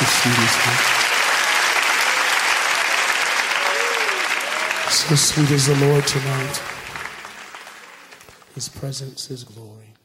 So sweet is He. So sweet is the Lord tonight. His presence is glory.